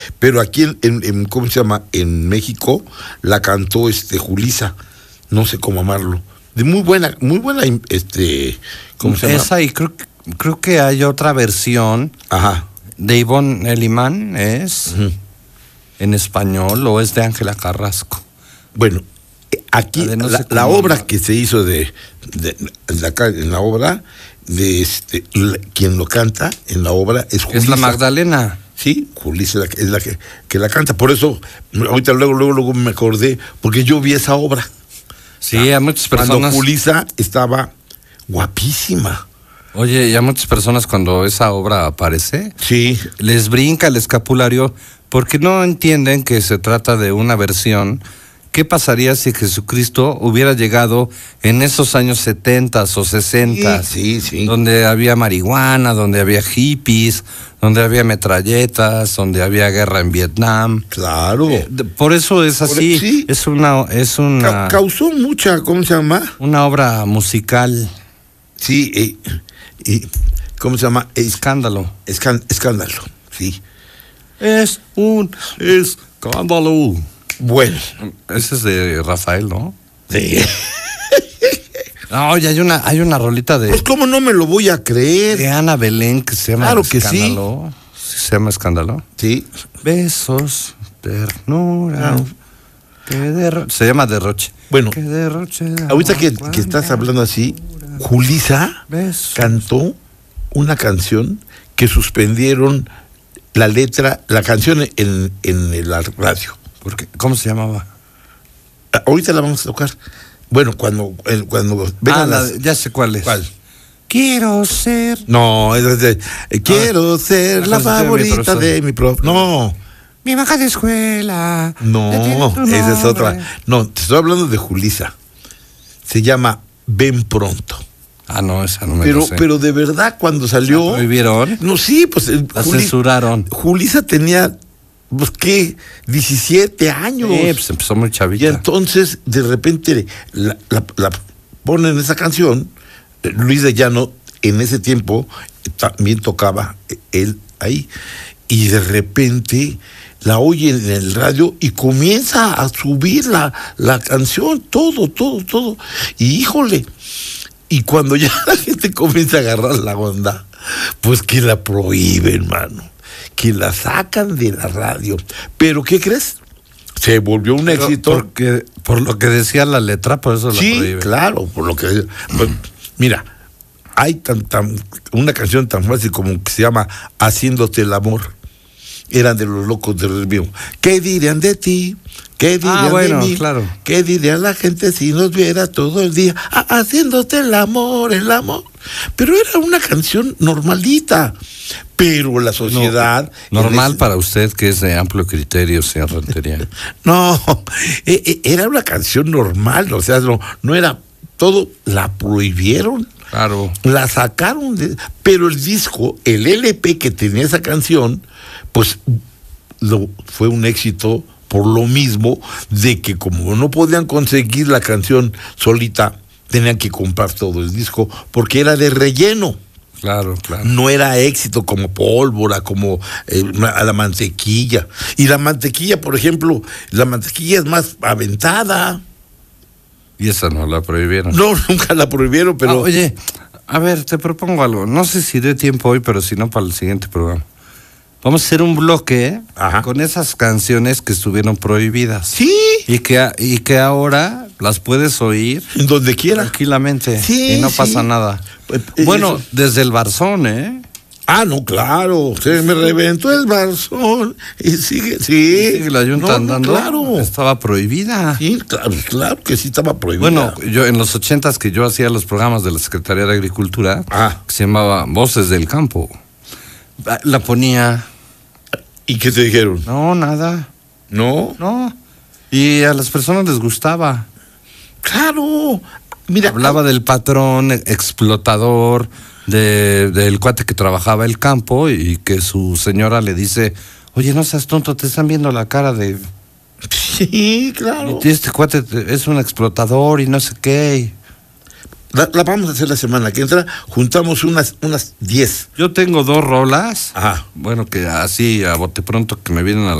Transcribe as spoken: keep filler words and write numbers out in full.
Pero aquí en, en, en ¿cómo se llama? En México la cantó este Julissa, no sé cómo amarlo. De muy buena, muy buena, este, ¿cómo se llama? Esa, y creo, creo que hay otra versión. Ajá. De Ivonne Elimán, ¿es? Uh-huh. ¿En español o es de Ángela Carrasco? Bueno, aquí no la, sé la obra que se hizo de, de, de acá, en la obra, de este, la, quien lo canta en la obra es Julissa. Es la Magdalena. Sí, Julissa es la, es la que, que la canta. Por eso, ahorita luego, luego, luego me acordé, porque yo vi esa obra. Sí, a muchas personas. Cuando Julissa estaba guapísima. Oye, y a muchas personas cuando esa obra aparece, sí, les brinca el escapulario porque no entienden que se trata de una versión. ¿Qué pasaría si Jesucristo hubiera llegado en esos años setentas o sesentas? Sí, sí, sí. Donde había marihuana, donde había hippies, donde había metralletas, donde había guerra en Vietnam. Claro. Eh, por eso es así. Por, sí. Es una, es una. Ca- causó mucha, ¿cómo se llama? Una obra musical. Sí, eh, eh, ¿cómo se llama? Es, escándalo. Escán, escándalo, sí. Es un escándalo. Bueno. Ese es de Rafael, ¿no? Sí. No, oye, hay una, hay una rolita de. Pues cómo no me lo voy a creer. De Ana Belén que se llama Claro que Escándalo. Sí. ¿Se llama Escándalo? Sí. Besos, ternura. No. Que derro- se llama Derroche. Bueno, que derroche de ahorita que, agua, que estás hablando así, Julissa besos. cantó una canción que suspendieron la letra, la canción en, en la radio. ¿Por qué? ¿Cómo se llamaba? Ahorita la vamos a tocar. Bueno, cuando, cuando ah, las... la, ya sé cuál es. ¿Cuál? Quiero ser. No, es de, eh, quiero ah, ser la, la favorita de mi profe. No. Mi baja de escuela. No, esa es otra. No, te estoy hablando de Julissa. Se llama Ven Pronto. Ah, no, esa no me pero, lo sé. Pero de verdad, cuando salió. ¿La prohibieron? No, sí, pues. La Juli, censuraron. Julissa tenía, pues, ¿qué? diecisiete años. Sí, pues empezó muy chavita. Y entonces, de repente, la, la, la ponen esa canción. Luis de Llano, en ese tiempo, también tocaba él ahí. Y de repente la oye en el radio y comienza a subir la, la canción, todo, todo, todo. Y híjole, y cuando ya la gente comienza a agarrar la onda, pues que la prohíben, hermano, que la sacan de la radio. Pero ¿qué crees? Se volvió un Pero éxito. Porque, por lo que decía la letra, por eso la sí, prohíben. Claro, por lo que decía. Pues, mira, hay tan, tan, una canción tan fácil como que se llama Haciéndote el amor. Eran de los Locos del Río. ¿Qué dirían de ti? ¿Qué dirían ah, bueno, de mí? Claro. ¿Qué diría la gente si nos viera todo el día ah, haciéndote el amor, el amor? Pero era una canción normalita. Pero la sociedad... No, normal ese... para usted, que es de amplio criterio, señor Rentería. No, eh, eh, era una canción normal, o sea, no, no era todo, la prohibieron. Claro. La sacaron, de, pero el disco, el L P que tenía esa canción, pues lo, fue un éxito por lo mismo de que como no podían conseguir la canción solita, tenían que comprar todo el disco, porque era de relleno. Claro, claro. No era éxito como Pólvora, como eh, a la mantequilla. Y la mantequilla, por ejemplo, la mantequilla es más aventada. Y esa no la prohibieron. No, nunca la prohibieron, pero... Ah, oye, a ver, te propongo algo. No sé si dé tiempo hoy, pero si no, para el siguiente programa. Vamos a hacer un bloque Ajá. con esas canciones que estuvieron prohibidas. Sí. Y que, y que ahora las puedes oír. En donde quiera. Tranquilamente. Sí, y no sí. pasa nada. Eh, bueno, eso. desde el Barzón, ¿eh? Ah, no, claro. Se me reventó el Barzón. Y sigue, sí. Sigue la yunta no, andando. No, claro. Estaba prohibida. Sí, claro, claro que sí estaba prohibida. Bueno, yo en los ochentas que yo hacía los programas de la Secretaría de Agricultura, ah. que se llamaba Voces del Campo, la ponía. ¿Y qué te dijeron? No, nada. No. No. Y a las personas les gustaba. Claro. Mira. Hablaba del patrón explotador, de, del cuate que trabajaba el campo y que su señora le dice, oye, no seas tonto, te están viendo la cara de... Sí, claro. Y este cuate es un explotador y no sé qué. La, la vamos a hacer la semana que entra, juntamos unas unas diez. Yo tengo dos rolas, Ajá. bueno, que así a bote pronto que me vienen a